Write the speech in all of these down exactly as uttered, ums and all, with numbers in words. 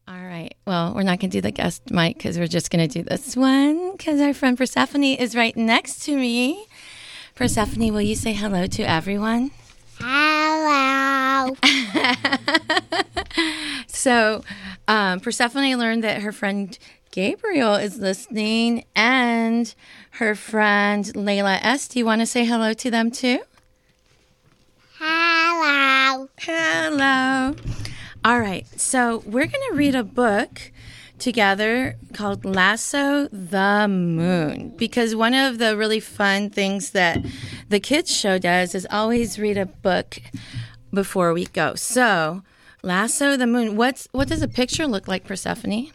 All right. Well, we're not going to do the guest mic because we're just going to do this one because our friend Persephone is right next to me. Persephone, will you say hello to everyone? Hello. So, um, Persephone learned that her friend Gabriel is listening and her friend Layla S. Do you want to say hello to them too? Hello. Hello. All right. So, we're going to read a book together called Lasso the Moon, because one of the really fun things that the kids show does is always read a book before we go. So, Lasso the Moon. What's what does a picture look like, Persephone?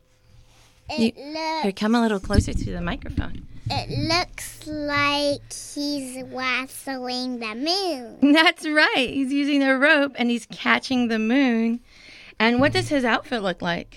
It You- looks. Here, come a little closer to the microphone. It looks like he's lassoing the moon. That's right. He's using a rope and he's catching the moon. And what does his outfit look like?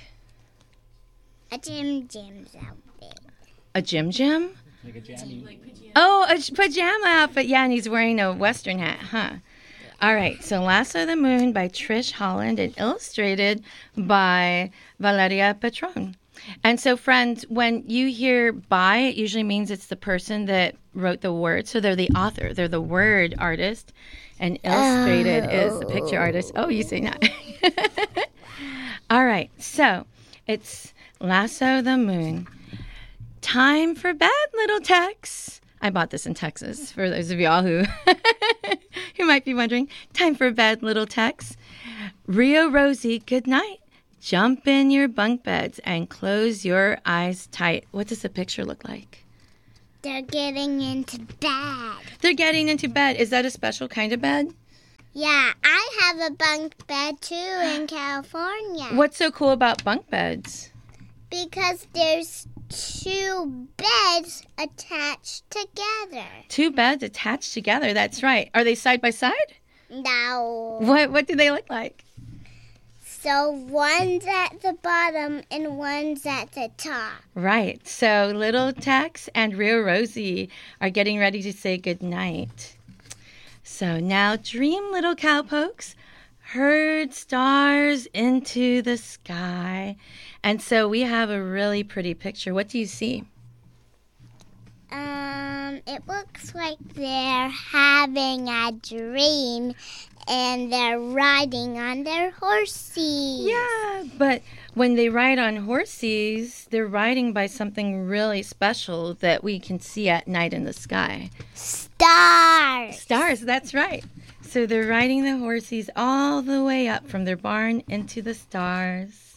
A Jim Jim's outfit. A Jim Jim? Like a jammy. Oh, a j- pajama outfit. Yeah, and he's wearing a Western hat, huh? All right, so Lasso the Moon by Trish Holland and illustrated by Valeria Petron. And so, friends, when you hear by, it usually means it's the person that wrote the word. So they're the author, they're the word artist, and illustrated is the picture artist. Oh, you say not. All right, so it's Lasso the Moon. Time for bed, little Tex. I bought this in Texas for those of y'all who who might be wondering. Time for bed, little Tex. Rio Rosie, good night. Jump in your bunk beds and close your eyes tight. What does the picture look like? They're getting into bed. They're getting into bed. Is that a special kind of bed? Yeah, I have a bunk bed too in California. What's so cool about bunk beds? Because there's two beds attached together. Two beds attached together. That's right. Are they side by side? No. What What do they look like? So one's at the bottom and one's at the top. Right. So little Tex and Rio Rosie are getting ready to say good night. So now dream, little cowpokes. Herd stars into the sky. And so we have a really pretty picture. What do you see? Um, it looks like they're having a dream and they're riding on their horses. Yeah, but when they ride on horses, they're riding by something really special that we can see at night in the sky. Stars. Stars, that's right. So they're riding the horses all the way up from their barn into the stars.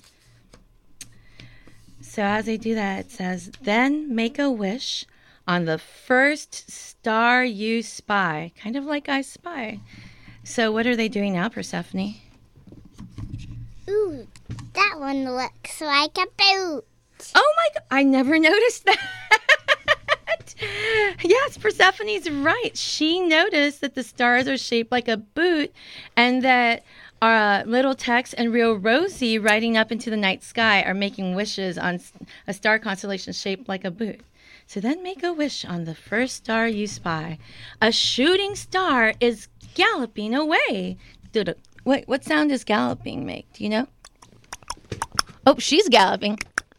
So as they do that, it says, then make a wish on the first star you spy. Kind of like I Spy. So what are they doing now, Persephone? Ooh, that one looks like a boot. Oh my God, I never noticed that. Yes, Persephone's right. She noticed that the stars are shaped like a boot and that uh, little Tex and Rio Rosie riding up into the night sky are making wishes on a star constellation shaped like a boot. So then make a wish on the first star you spy. A shooting star is galloping away. Wait, what sound does galloping make? Do you know? Oh, she's galloping.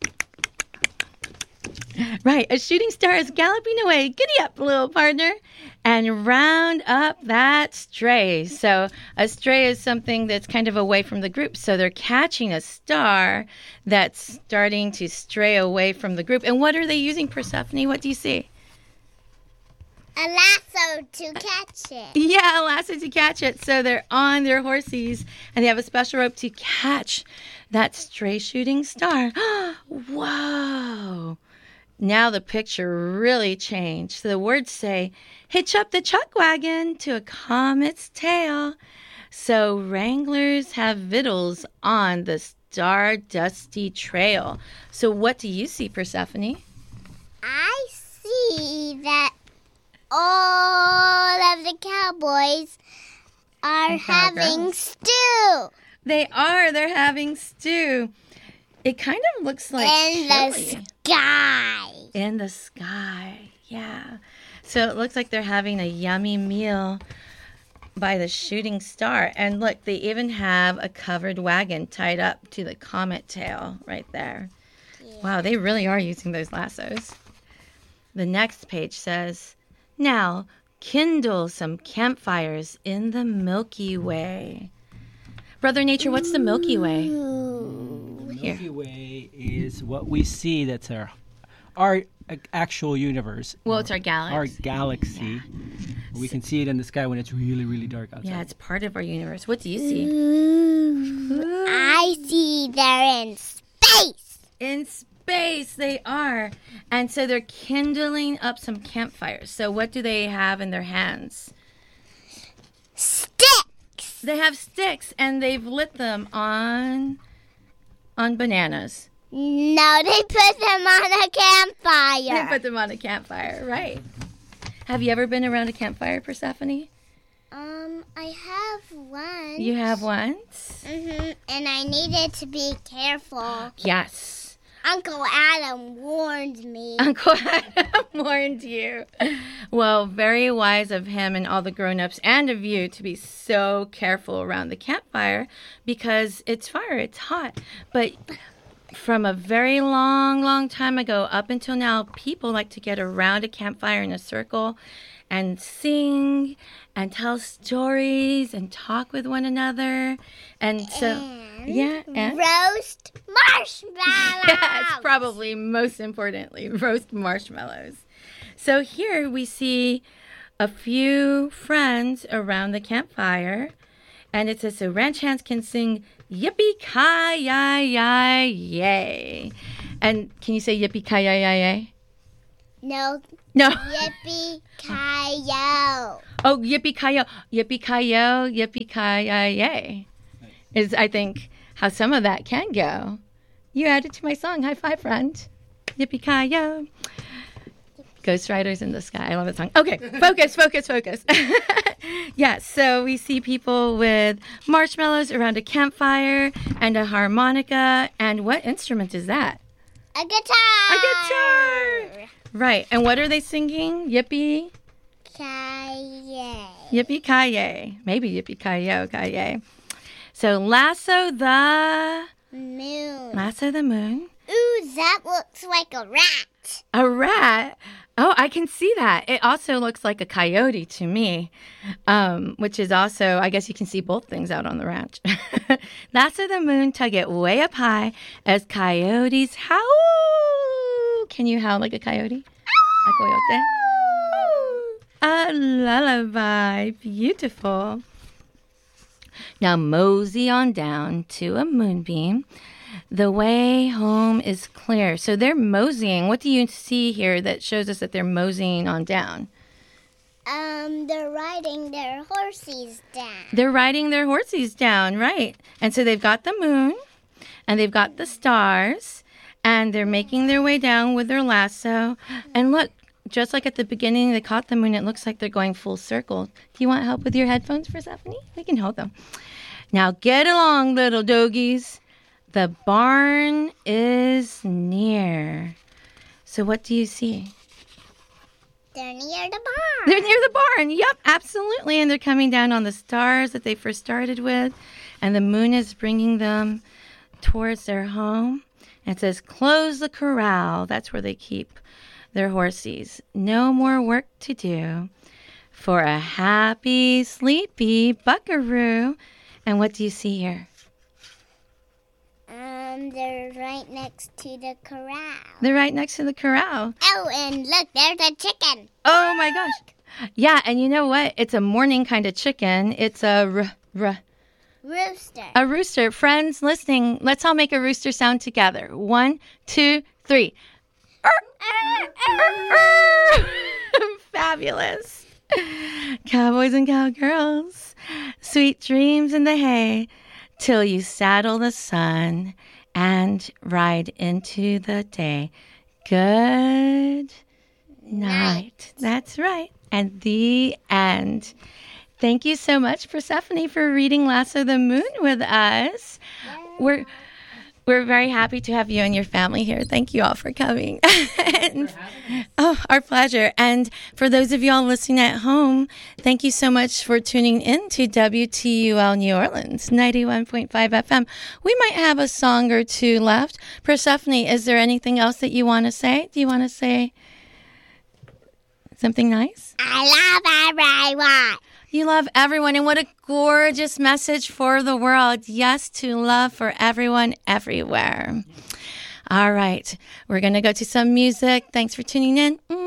Right, a shooting star is galloping away. Giddy up, little partner, and round up that stray. So a stray is something that's kind of away from the group. So they're catching a star that's starting to stray away from the group. And what are they using, Persephone? What do you see? A lasso to catch it. Yeah, a lasso to catch it. So they're on their horses, and they have a special rope to catch that stray shooting star. Whoa. Now the picture really changed. So the words say, hitch up the chuck wagon to a comet's tail. So wranglers have victuals on the star-dusty trail. So what do you see, Persephone? I see that all of the cowboys are And having cowgirls. stew They are. They're having stew. It kind of looks like in the chili. sky. In the sky, yeah. So it looks like they're having a yummy meal by the shooting star. And look, they even have a covered wagon tied up to the comet tail right there. Yeah. Wow, they really are using those lassos. The next page says, now kindle some campfires in the Milky Way. Brother Nature, what's the Milky Way? Ooh. The Here. Milky Way is what we see. That's our our actual universe. Well, it's our galaxy. Our galaxy. We can see it in the sky when it's really, really dark outside. Yeah, it's part of our universe. What do you see? Ooh. I see they're in space. In space, they are. And so they're kindling up some campfires. So what do they have in their hands? Sticks. They have sticks, and they've lit them on on bananas. No, they put them on a They campfire. put them on a campfire, right? Have you ever been around a campfire, Persephone? Um, I have one. You have once? Mm-hmm. And I needed to be careful. Yes. Uncle Adam warned me. Uncle Adam warned you. Well, very wise of him and all the grown-ups and of you to be so careful around the campfire because it's fire, it's hot. But from a very long, long time ago up until now, people like to get around a campfire in a circle and sing and tell stories and talk with one another. And so, And yeah, and roast marshmallows. yes, probably most importantly, roast marshmallows. So here we see a few friends around the campfire, and it says, so ranch hands can sing yippee-ki-yi-yi-yay. And can you say yippee-ki-yi-yi-yay? No, No. yippee-ki-yo. Oh, yippee-ki-yo, yippee-ki-yo, yippee-ki-yi-yay is, I think, how some of that can go. You added to my song. High five, friend. Yippee-ki-yo. Ghost Riders in the Sky. I love that song. Okay, focus, focus, focus. Yes, so we see people with marshmallows around a campfire and a harmonica. And what instrument is that? A guitar. A guitar. Right. And what are they singing? Yippee? Ki-yay. Yippee-ki-yay. Maybe yippee-ki-yo, ki-yay. So lasso the... Moon. Lasso the moon. Ooh, that looks like a rat. A rat. Oh, I can see that. It also looks like a coyote to me, um, which is also, I guess you can see both things out on the ranch. Lasso the moon, tug it way up high as coyotes howl. Can you howl like a coyote? A coyote? A lullaby. Beautiful. Now mosey on down to a moonbeam. The way home is clear. So they're moseying. What do you see here that shows us that they're moseying on down? Um, they're riding their horses down. They're riding their horses down, right. And so they've got the moon, and they've got the stars, and they're making their way down with their lasso. And look, just like at the beginning, they caught the moon. It looks like they're going full circle. Do you want help with your headphones, Persephone? We can hold them. Now get along, little doggies. The barn is near. So what do you see? They're near the barn. They're near the barn. Yep, absolutely. And they're coming down on the stars that they first started with. And the moon is bringing them towards their home. And it says, close the corral. That's where they keep their horses. No more work to do for a happy, sleepy buckaroo. And what do you see here? Um, they're right next to the corral. They're right next to the corral. Oh, and look, there's a chicken. Oh, my gosh. Yeah, and you know what? It's a morning kind of chicken. It's a r- r- Rooster. a rooster. Friends listening, let's all make a rooster sound together. One, two, three. Fabulous. Cowboys and cowgirls, sweet dreams in the hay, till you saddle the sun and ride into the day. Good night. That's right. And the end. Thank you so much, Persephone, for reading Lasso the Moon with us. We're We're very happy to have you and your family here. Thank you all for coming. And, oh, our pleasure. And for those of y'all listening at home, thank you so much for tuning in to W T U L New Orleans, ninety-one point five F M. We might have a song or two left. Persephone, is there anything else that you want to say? Do you want to say something nice? I love everyone. You love everyone, and what a gorgeous message for the world. Yes, to love for everyone, everywhere. All right, we're going to go to some music. Thanks for tuning in.